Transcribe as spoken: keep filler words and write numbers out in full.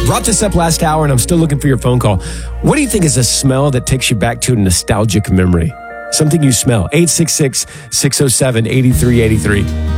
Brought this up last hour, and I'm still looking for your phone call. What do you think is a smell that takes you back to a nostalgic memory? Something you smell. eight six six, six oh seven, eight three eight three.